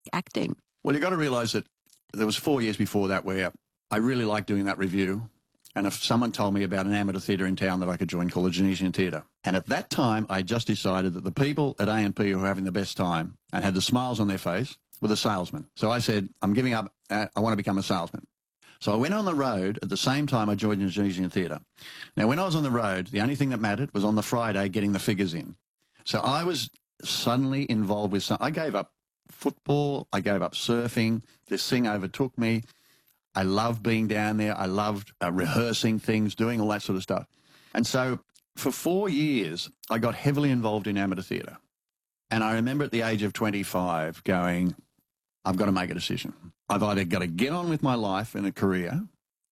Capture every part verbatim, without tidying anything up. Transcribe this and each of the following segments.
acting? Well, you've got to realise that there was four years before that where I really liked doing that review. And if someone told me about an amateur theatre in town that I could join called the Genesian Theatre. And at that time, I just decided that the people at A and P who were having the best time and had the smiles on their face were the salesmen. So I said, I'm giving up. Uh, I want to become a salesman. So I went on the road at the same time I joined the Genesian Theatre. Now, when I was on the road, the only thing that mattered was on the Friday getting the figures in. So I was suddenly involved with some... I gave up football. I gave up surfing. This thing overtook me. I loved being down there. I loved uh, rehearsing things, doing all that sort of stuff. And so for four years, I got heavily involved in amateur theatre. And I remember at the age of twenty-five going, I've got to make a decision. I've either got to get on with my life and a career,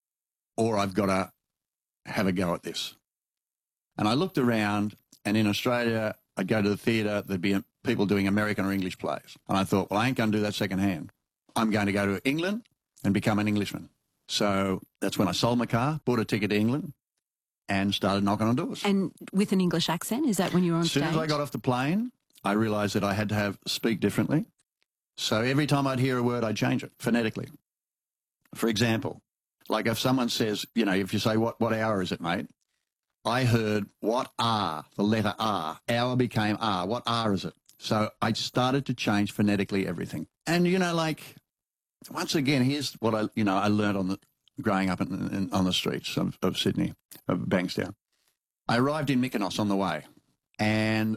or I've got to have a go at this. And I looked around, and in Australia, I'd go to the theatre, there'd be people doing American or English plays. And I thought, well, I ain't going to do that secondhand. I'm going to go to England and become an Englishman. So that's when I sold my car, bought a ticket to England, and started knocking on doors. And with an English accent? Is that when you were on stage? As soon as I got off the plane, I realised that I had to have speak differently. So every time I'd hear a word, I'd change it phonetically. For example, like if someone says, you know, if you say, what, what hour is it, mate? I heard what R, the letter R. Hour became R. What R is it? So I started to change phonetically everything. And, you know, like, once again, here's what I, you know, I learned on the, growing up in, in, on the streets of, of Sydney, of Bankstown. I arrived in Mykonos on the way, and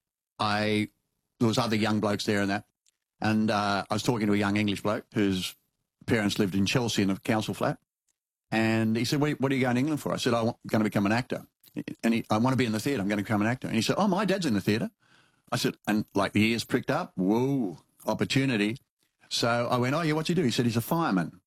I, there was other young blokes there and that. And uh, I was talking to a young English bloke whose parents lived in Chelsea in a council flat. And he said, what, what are you going to England for? I said, I'm going to become an actor. And he, I want to be in the theatre. I'm going to become an actor. And he said, oh, my dad's in the theatre. I said, and like the ears pricked up. Whoa, opportunity. So I went, oh, yeah, what's he do? He said, he's a fireman.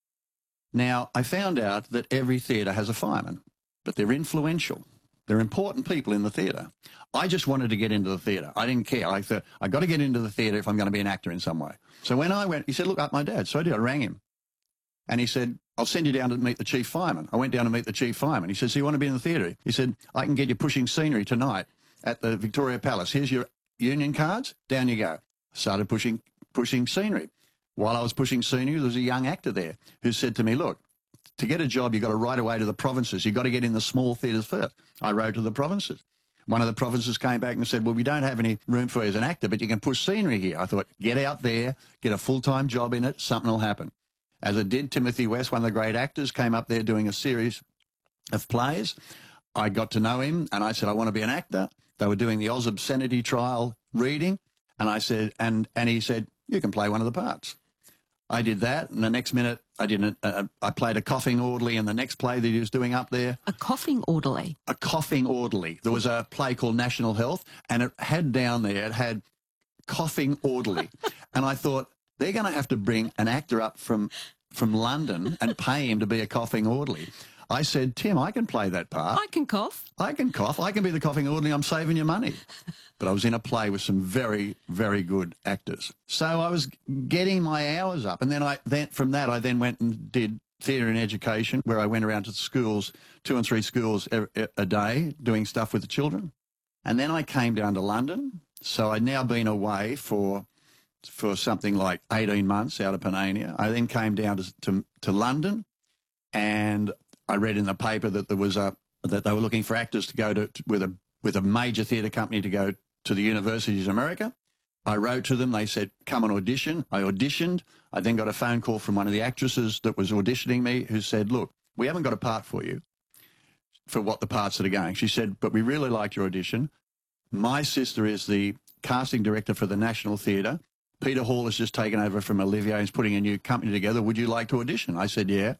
Now, I found out that every theatre has a fireman, but they're influential. They're important people in the theatre. I just wanted to get into the theatre. I didn't care. I thought, I got to get into the theatre if I'm going to be an actor in some way. So when I went, he said, look, up my dad. So I did. I rang him. And he said, I'll send you down to meet the chief fireman. I went down to meet the chief fireman. He said, so you want to be in the theatre? He said, I can get you pushing scenery tonight at the Victoria Palace. Here's your union cards. Down you go. Started pushing, pushing scenery. While I was pushing scenery, there was a young actor there who said to me, look, to get a job, you've got to write away to the provinces. You've got to get in the small theatres first. I wrote to the provinces. One of the provinces came back and said, well, we don't have any room for you as an actor, but you can push scenery here. I thought, get out there, get a full-time job in it, something will happen. As it did, Timothy West, one of the great actors, came up there doing a series of plays. I got to know him, and I said, I want to be an actor. They were doing the Oz Obscenity trial reading, and I said, and, and he said, you can play one of the parts. I did that, and the next minute I didn't. Uh, I played a coughing orderly in the next play that he was doing up there. A coughing orderly? A coughing orderly. There was a play called National Health, and it had down there, it had coughing orderly. And I thought, they're going to have to bring an actor up from, from London and pay him to be a coughing orderly. I said, Tim, I can play that part. I can cough. I can cough. I can be the coughing orderly. I'm saving you money. But I was in a play with some very, very good actors. So I was getting my hours up. And then I then from that, I then went and did theatre and education, where I went around to the schools, two and three schools a, a day, doing stuff with the children. And then I came down to London. So I'd now been away for for something like eighteen months out of Panania. I then came down to, to, to London, and I read in the paper that there was a that they were looking for actors to go to, to with a with a major theatre company to go to the universities in America. I wrote to them. They said, come and audition. I auditioned. I then got a phone call from one of the actresses that was auditioning me, who said, look, we haven't got a part for you for what the parts that are going. She said, but we really liked your audition. My sister is the casting director for the National Theatre. Peter Hall has just taken over from Olivier and is putting a new company together. Would you like to audition? I said, yeah.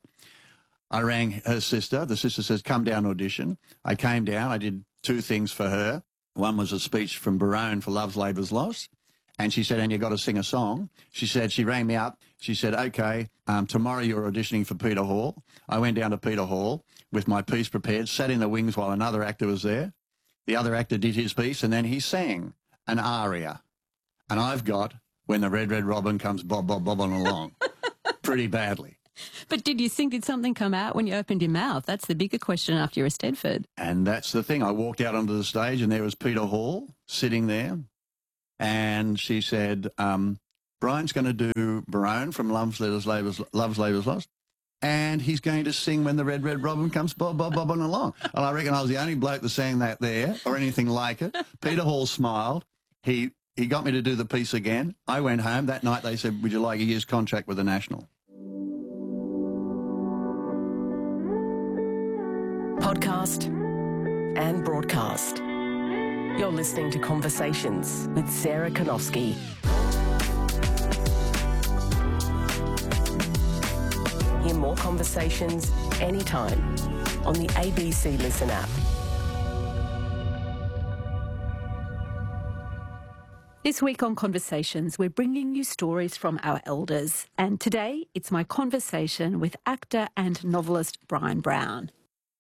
I rang her sister. The sister says, come down and audition. I came down. I did two things for her. One was a speech from Barone for Love's Labour's Lost. And she said, and you got to sing a song. She said, she rang me up. She said, okay, um, tomorrow you're auditioning for Peter Hall. I went down to Peter Hall with my piece prepared, sat in the wings while another actor was there. The other actor did his piece, and then he sang an aria. And I've got When the Red, Red Robin Comes Bob, Bob, Bobbing Along pretty badly. But did you think, did something come out when you opened your mouth? That's the bigger question after you're a Stedford. And that's the thing. I walked out onto the stage, and there was Peter Hall sitting there. And she said, um, Brian's going to do Barone from Love's Labour's, Labour's, Love's Labour's Lost, and he's going to sing When the Red, Red Robin Comes Bob, Bob, Bobbing Along. And I reckon I was the only bloke that sang that there, or anything like it. Peter Hall smiled. He he got me to do the piece again. I went home. That night they said, would you like a year's contract with the National? Podcast and broadcast. You're listening to Conversations with Sarah Konofsky. Hear more conversations anytime on the A B C Listen app. This week on Conversations, we're bringing you stories from our elders. And today, it's my conversation with actor and novelist Brian Brown.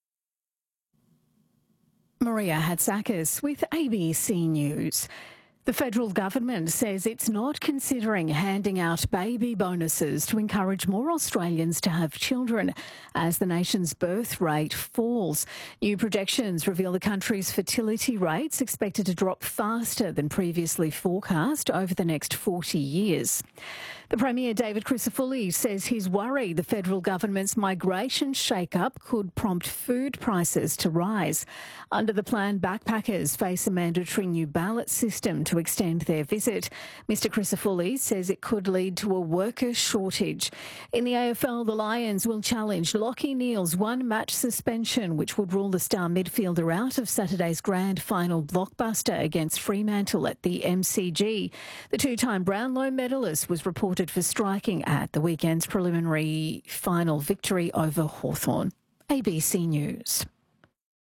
Maria Hatzakis with A B C News. The federal government says it's not considering handing out baby bonuses to encourage more Australians to have children as the nation's birth rate falls. New projections reveal the country's fertility rates expected to drop faster than previously forecast over the next forty years. The Premier, David Crisafulli, says he's worried the federal government's migration shake-up could prompt food prices to rise. Under the plan, backpackers face a mandatory new ballot system to extend their visit. Mister Crisafulli says it could lead to a worker shortage. In the A F L, the Lions will challenge Lachie Neale's one-match suspension, which would rule the star midfielder out of Saturday's grand final blockbuster against Fremantle at the M C G. The two-time Brownlow medalist was reported for striking at the weekend's preliminary final victory over Hawthorn. A B C News.